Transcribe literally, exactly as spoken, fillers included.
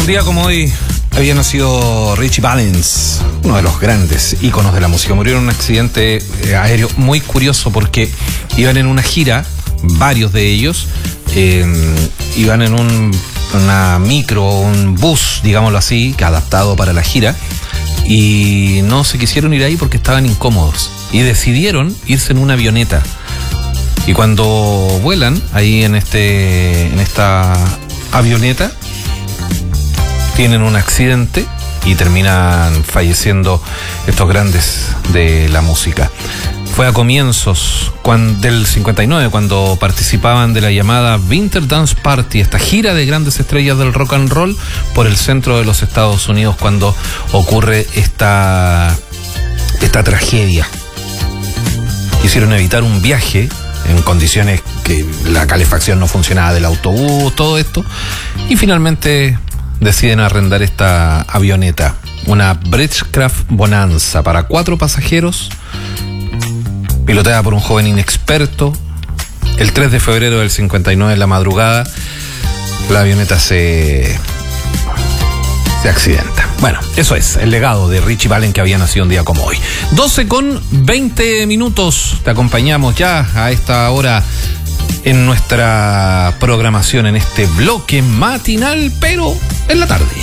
día como hoy había nacido Ritchie Valens, uno de los grandes íconos de la música. Murió en un accidente aéreo muy curioso porque iban en una gira, varios de ellos, eh, iban en un, una micro, un bus, digámoslo así, que adaptado para la gira, y no se quisieron ir ahí porque estaban incómodos y decidieron irse en una avioneta. Y cuando vuelan ahí en este en esta avioneta, tienen un accidente y terminan falleciendo estos grandes de la música. Fue a comienzos cuando, del cincuenta y nueve, cuando participaban de la llamada Winter Dance Party, esta gira de grandes estrellas del rock and roll por el centro de los Estados Unidos, cuando ocurre esta, esta tragedia. Quisieron evitar un viaje en condiciones que la calefacción no funcionaba del autobús, todo esto, y finalmente deciden arrendar esta avioneta, una Beechcraft Bonanza para cuatro pasajeros, piloteada por un joven inexperto. El tres de febrero del cincuenta y nueve, en la madrugada, la avioneta se se accidenta. Bueno, eso es el legado de Ritchie Valens, que había nacido un día como hoy. doce con veinte minutos, te acompañamos ya a esta hora en nuestra programación, en este bloque matinal, pero en la tarde.